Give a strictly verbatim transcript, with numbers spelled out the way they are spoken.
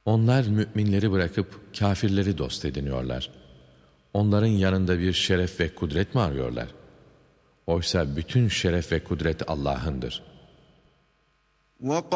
Onlar müminleri bırakıp kâfirleri dost ediniyorlar. Onların yanında bir şeref ve kudret mi arıyorlar? Oysa bütün şeref ve kudret Allah'ındır.